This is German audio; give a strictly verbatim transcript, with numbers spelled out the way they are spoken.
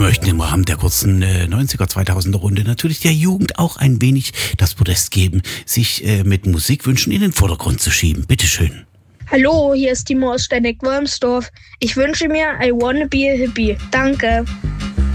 möchten im Rahmen der kurzen äh, neunziger, zweitausender Runde natürlich der Jugend auch ein wenig das Podest geben, sich äh, mit Musikwünschen in den Vordergrund zu schieben. Bitteschön. Hallo, hier ist Timo aus Steineck-Wolmsdorf. Ich wünsche mir I Wanna Be a Hippie. Danke.